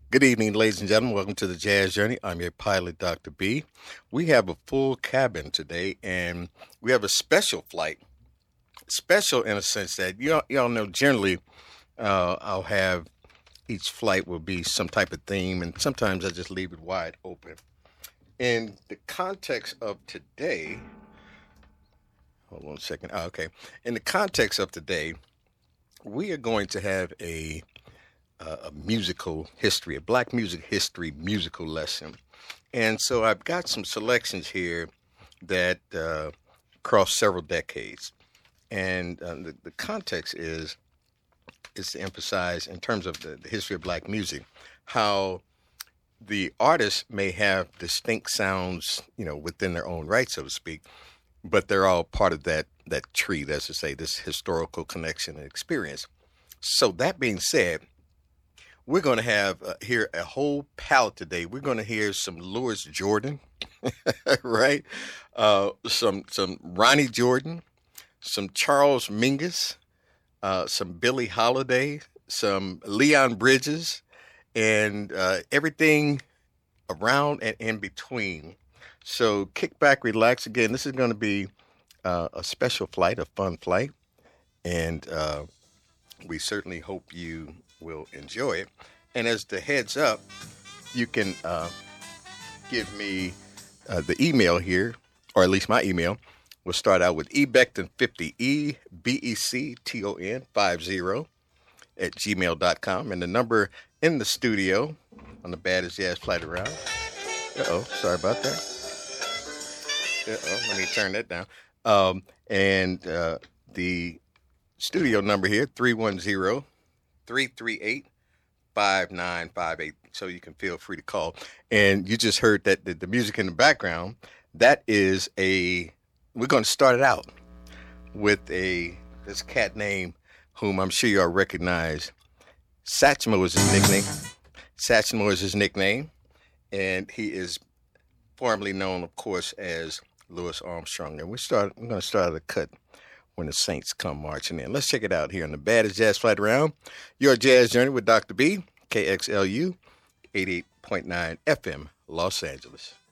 Good evening, ladies and gentlemen. Welcome to the Jazz Journey. I'm your pilot, Dr. B. We have a full cabin today, and we have a special flight. Special in a sense that y'all know generally I'll have each flight will be some type of theme, and sometimes I just leave it wide open. In the context of today, hold on a second. Okay. In the context of today, we are going to have a musical history, a black music history musical lesson. And so I've got some selections here that cross several decades. And the context is to emphasize, in terms of the history of black music, how the artists may have distinct sounds, within their own right, so to speak, but they're all part of that tree, that's to say, this historical connection and experience. So that being said, we're going to have here a whole palette today. We're going to hear some Louis Jordan, right? Some Ronnie Jordan, some Charles Mingus, some Billie Holiday, some Leon Bridges, and everything around and in between. So kick back, relax. Again, this is going to be a special flight, a fun flight, and we certainly hope you will enjoy it. And as the heads up, you can give me the email here, or at least my email. We'll start out with ebecton50, EBECTON 50 and the number in the studio on the Baddest Jazz Flight Around. Sorry about that. Let me turn that down. And the studio number here, 310-338-5958. So you can feel free to call. And you just heard that the music in the background, we're going to start it out with this cat name whom I'm sure you all recognize. Satchmo is his nickname. Satchmo is his nickname. And he is formerly known, of course, as Louis Armstrong. And we're going to start the cut when the Saints come marching in. Let's check it out here on the Baddest Jazz Flight Around. Your Jazz Journey with Dr. B, KXLU, 88.9 FM, Los Angeles.